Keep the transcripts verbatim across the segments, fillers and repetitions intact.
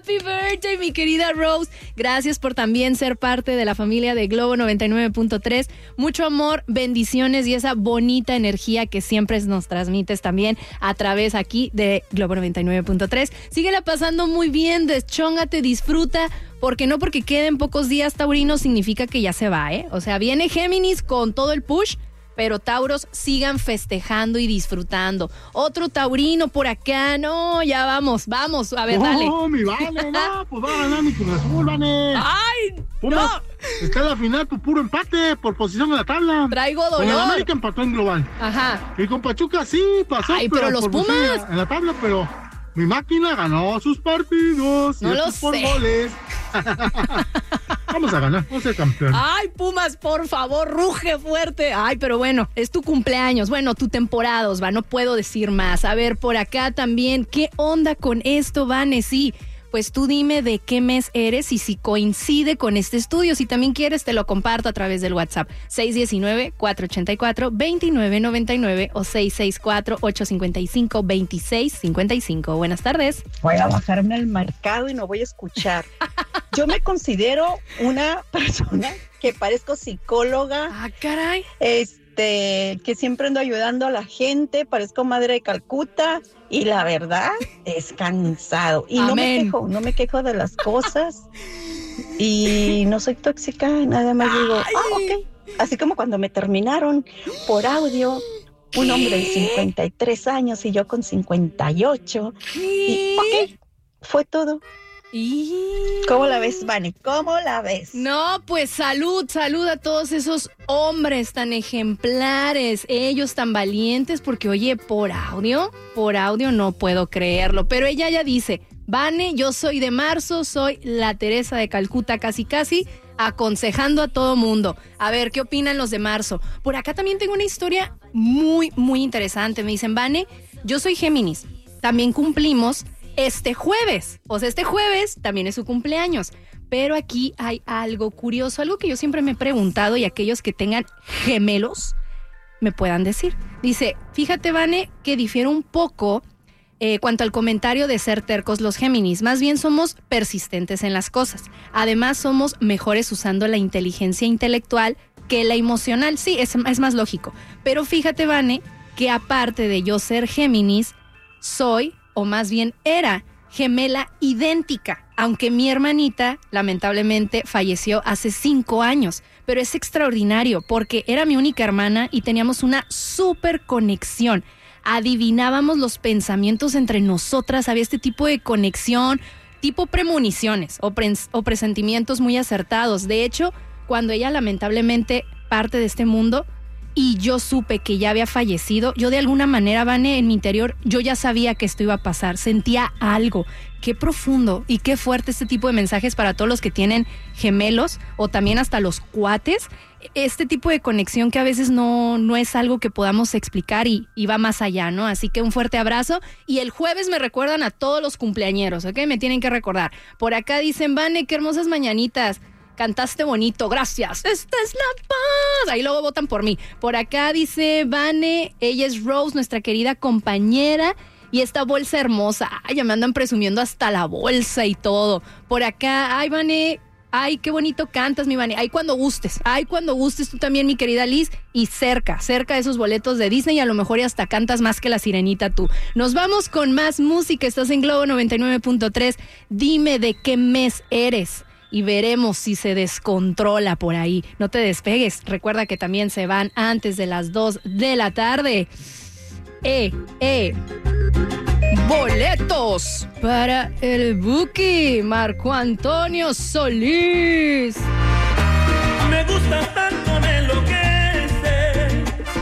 Happy birthday, mi querida Rose. Gracias por también ser parte de la familia de Globo noventa y nueve punto tres. Mucho amor, bendiciones y esa bonita energía que siempre nos transmites también a través aquí de Globo noventa y nueve punto tres. Síguela pasando muy bien, deschóngate, disfruta, porque no porque queden pocos días taurinos significa que ya se va, ¿eh? O sea, viene Géminis con todo el push, pero Tauros sigan festejando y disfrutando. Otro taurino por acá, no, ya vamos, vamos, a ver, no, dale. No, mi Vane, no, pues va a ganar mi Cruz Azul, Vane. ¡Ay, Pumas, no! está en la final, tu puro empate por posición en la tabla. Traigo dolor. Con el América empató en global. Ajá. Y con Pachuca sí pasó, Ay, pero, pero los por Pumas en la tabla, pero mi máquina ganó sus partidos. No y lo por sé. goles. Vamos a ganar, vamos a ser campeón. Ay, Pumas, por favor, ruge fuerte. Ay, pero bueno, es tu cumpleaños, bueno, tu temporada, va, no puedo decir más. A ver, por acá también, ¿qué onda con esto, Vane? Sí, pues tú dime de qué mes eres y si coincide con este estudio. Si también quieres, te lo comparto a través del WhatsApp. seis uno nueve, cuatro ocho cuatro, dos nueve nueve nueve o seis seis cuatro, ocho cinco cinco, dos seis cinco cinco. Buenas tardes. Voy a bajarme al mercado y no voy a escuchar. Yo me considero una persona que parezco psicóloga. Ah, caray. Este, que siempre ando ayudando a la gente, parezco madre de Calcuta y la verdad es cansado. Y Amén. no me quejo, no me quejo de las cosas y no soy tóxica, nada más digo, ah, ok. Así como cuando me terminaron por audio, ¿Qué? Un hombre de cincuenta y tres años y yo con cincuenta y ocho. ¿Qué? Y ok, fue todo. Y... ¿Cómo la ves, Vane? ¿Cómo la ves? No, pues salud, salud a todos esos hombres tan ejemplares, ellos tan valientes, porque oye, por audio, por audio no puedo creerlo, pero ella ya dice, Vane, yo soy de marzo, soy la Teresa de Calcuta casi casi, aconsejando a todo mundo. A ver, ¿qué opinan los de marzo? Por acá también tengo una historia muy, muy interesante. Me dicen, Vane, yo soy Géminis, también cumplimos este jueves, o sea, este jueves también es su cumpleaños, pero aquí hay algo curioso, algo que yo siempre me he preguntado y aquellos que tengan gemelos me puedan decir. Dice, fíjate, Vane, que difiere un poco eh, cuanto al comentario de ser tercos los Géminis, más bien somos persistentes en las cosas, además somos mejores usando la inteligencia intelectual que la emocional, sí, es, es más lógico, pero fíjate, Vane, que aparte de yo ser Géminis, soy... o más bien era gemela idéntica, aunque mi hermanita lamentablemente falleció hace cinco años, pero es extraordinario porque era mi única hermana y teníamos una súper conexión, adivinábamos los pensamientos entre nosotras, había este tipo de conexión, tipo premoniciones o, pre- o presentimientos muy acertados. De hecho, cuando ella lamentablemente parte de este mundo, y yo supe que ya había fallecido, yo de alguna manera, Vane, en mi interior, yo ya sabía que esto iba a pasar, sentía algo. Qué profundo y qué fuerte este tipo de mensajes para todos los que tienen gemelos o también hasta los cuates. Este tipo de conexión que a veces no, no es algo que podamos explicar y, y va más allá, ¿no? Así que un fuerte abrazo. Y el jueves me recuerdan a todos los cumpleañeros, ¿ok? Me tienen que recordar. Por acá dicen, Vane, qué hermosas mañanitas. Cantaste bonito, gracias. Esta es la paz. Ahí luego votan por mí. Por acá dice Vane, ella es Rose, nuestra querida compañera. Y esta bolsa hermosa. Ay, ya me andan presumiendo hasta la bolsa y todo. Por acá, ay, Vane, ay, qué bonito cantas, mi Vane. Ay, cuando gustes. Ay, cuando gustes tú también, mi querida Liz. Y cerca, cerca de esos boletos de Disney. Y a lo mejor ya hasta cantas más que la sirenita tú. Nos vamos con más música. Estás en Globo noventa y nueve punto tres. Dime de qué mes eres. Y veremos si se descontrola por ahí. No te despegues. Recuerda que también se van antes de las dos de la tarde. Eh, eh. Boletos para el Buki Marco Antonio Solís. Me gusta tanto, me enloquece.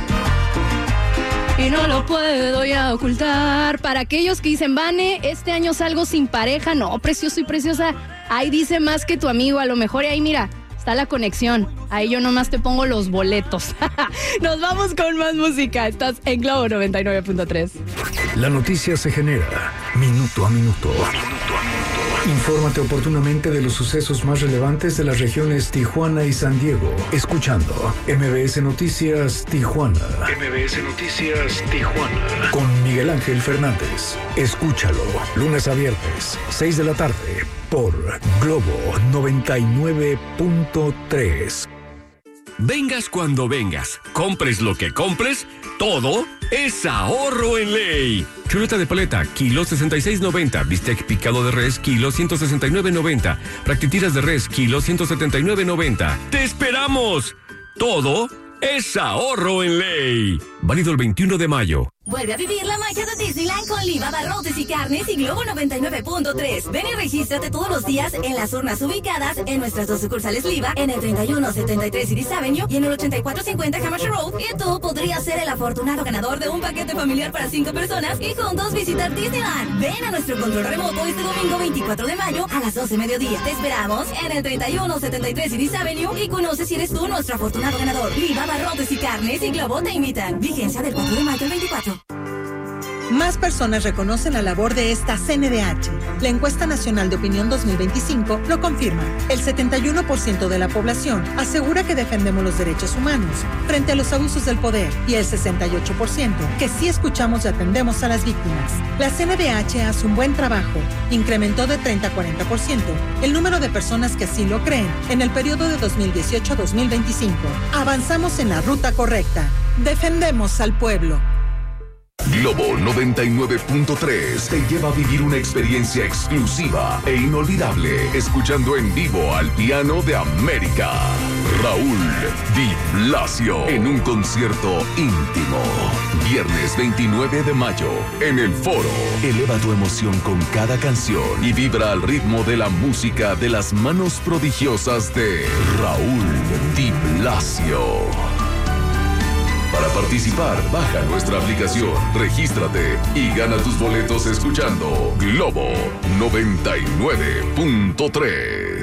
Y no lo puedo ya ocultar. Para aquellos que dicen, Vane, este año salgo sin pareja. No, precioso y preciosa. Ahí dice más que tu amigo. A lo mejor ahí, mira, está la conexión. Ahí yo nomás te pongo los boletos. Nos vamos con más música. Estás en Globo noventa y nueve punto tres. La noticia se genera minuto a minuto. Minuto a minuto. Infórmate oportunamente de los sucesos más relevantes de las regiones Tijuana y San Diego, escuchando M B S Noticias Tijuana. M B S Noticias Tijuana. Con Miguel Ángel Fernández. Escúchalo, lunes a viernes, seis de la tarde, por Globo noventa y nueve punto tres. Vengas cuando vengas, compres lo que compres, todo es ahorro en ley. Chuleta de paleta, kilo sesenta y seis noventa. Bistec picado de res, kilo ciento sesenta y nueve noventa. Practitiras de res, kilo ciento setenta y nueve noventa. ¡Te esperamos! Todo es ahorro en ley. Válido el veintiuno de mayo. Vuelve a vivir la magia de Disneyland con Liva Barrotes y Carnes y Globo noventa y nueve punto tres. Ven y regístrate todos los días en las urnas ubicadas en nuestras dos sucursales Liva, en el treinta y uno setenta y tres Iris Avenue y en el ochenta y cuatro cincuenta Hamacher Road. Y tú podrías ser el afortunado ganador de un paquete familiar para cinco personas y juntos visitar Disneyland. Ven a nuestro control remoto este domingo veinticuatro de mayo a las doce mediodía. Te esperamos en el treinta y uno setenta y tres Iris Avenue y conoce si eres tú nuestro afortunado ganador. Liva Barrotes y Carnes y Globo te invitan. Vigencia del cuatro de mayo al veinticuatro. Más personas reconocen la labor de esta C N D H. La encuesta nacional de opinión dos mil veinticinco lo confirma. El setenta y uno por ciento de la población asegura que defendemos los derechos humanos frente a los abusos del poder y el sesenta y ocho por ciento que sí escuchamos y atendemos a las víctimas. La C N D H hace un buen trabajo. Incrementó de treinta a cuarenta por ciento el número de personas que así lo creen en el periodo de dos mil dieciocho a dos mil veinticinco. Avanzamos en la ruta correcta. Defendemos al pueblo. Globo noventa y nueve punto tres te lleva a vivir una experiencia exclusiva e inolvidable escuchando en vivo al piano de América, Raúl Di Blasio, en un concierto íntimo. Viernes veintinueve de mayo en el Foro. Eleva tu emoción con cada canción y vibra al ritmo de la música de las manos prodigiosas de Raúl Di Blasio. Para participar, baja nuestra aplicación, regístrate y gana tus boletos escuchando Globo noventa y nueve punto tres.